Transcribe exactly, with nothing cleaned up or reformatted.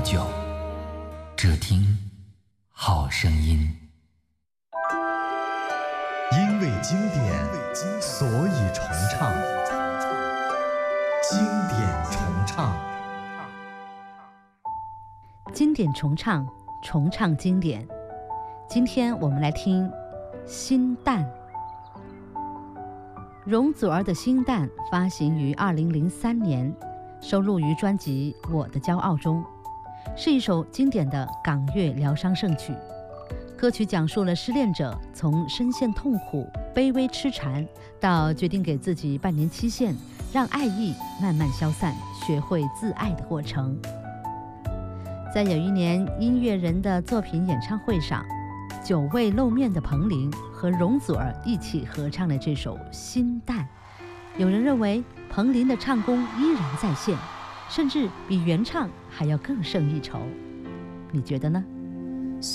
久，只听好声音。 因为经典，所以重唱。经典重唱， 经典重唱，重唱经典。今天我们来听《心淡》。容祖儿的《心淡》发行于二零零三年，收录于专辑《我的骄傲》中，是一首经典的港乐疗伤圣曲。歌曲讲述了失恋者从深陷痛苦、卑微痴缠，到决定给自己半年期限，让爱意慢慢消散，学会自爱的过程。在有一年音乐人的作品演唱会上，久未露面的彭羚和容祖儿一起合唱了这首《心淡》。有人认为彭羚的唱功依然在线，甚至比原唱还要更胜一筹。你觉得呢？